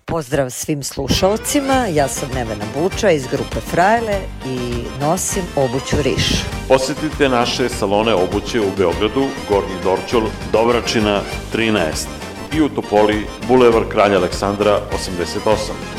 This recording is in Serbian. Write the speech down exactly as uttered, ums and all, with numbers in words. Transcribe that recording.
Pozdrav svim slušalcima, ja sam Nevena Buča iz grupe Frajle i nosim obuću Riš. Posetite naše salone obuće u Beogradu, Gornji Dorćol, Dobračina trinaest i u Topoli, Bulevar Kralja Aleksandra osamdeset osam.